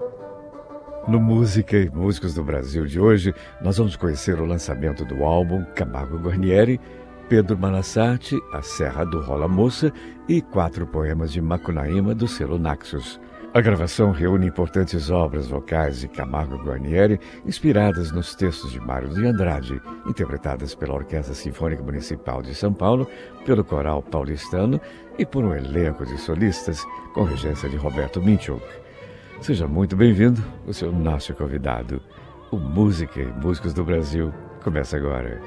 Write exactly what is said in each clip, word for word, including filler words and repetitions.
No Música e Músicos do Brasil de hoje, nós vamos conhecer o lançamento do álbum Camargo Guarnieri, Pedro Manassati, A Serra do Rola Moça e quatro poemas de Macunaíma do selo Naxos. A gravação reúne importantes obras vocais de Camargo Guarnieri, inspiradas nos textos de Mário de Andrade, interpretadas pela Orquestra Sinfônica Municipal de São Paulo, pelo Coral Paulistano e por um elenco de solistas com regência de Roberto Minchuk. Seja muito bem-vindo, o seu nosso convidado. O Música e Músicos do Brasil começa agora.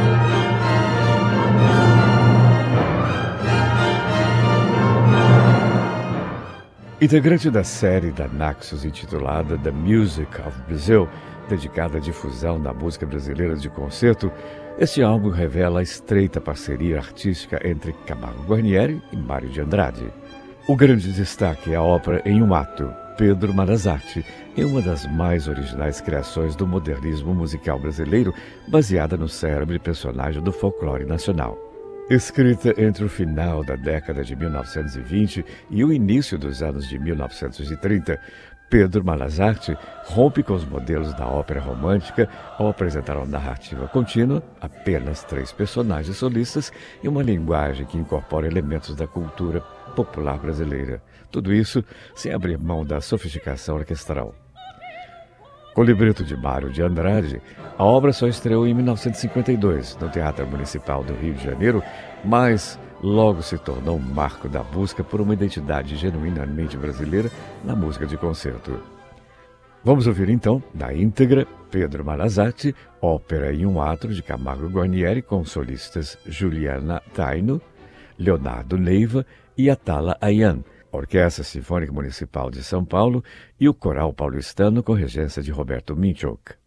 Integrante da série da Naxos intitulada The Music of Brazil, dedicada à difusão da música brasileira de concerto, este álbum revela a estreita parceria artística entre Camargo Guarnieri e Mário de Andrade. O grande destaque é a ópera Em um Ato, Pedro Manassati, é uma das mais originais criações do modernismo musical brasileiro, baseada no célebre personagem do folclore nacional. Escrita entre o final da década de mil novecentos e vinte e o início dos anos de mil novecentos e trinta, Pedro Manassati rompe com os modelos da ópera romântica ao apresentar uma narrativa contínua, apenas três personagens solistas e uma linguagem que incorpora elementos da cultura popular brasileira. Tudo isso sem abrir mão da sofisticação orquestral. Com o libreto de Mário de Andrade, a obra só estreou em mil novecentos e cinquenta e dois no Teatro Municipal do Rio de Janeiro, mas logo se tornou um marco da busca por uma identidade genuinamente brasileira na música de concerto. Vamos ouvir então, na íntegra, Pedro Manassati, ópera em um ato de Camargo Guarnieri com solistas Juliana Taino, Leonardo Neiva e Atala Ayan, Orquestra Sinfônica Municipal de São Paulo e o Coral Paulistano com regência de Roberto Minchuk.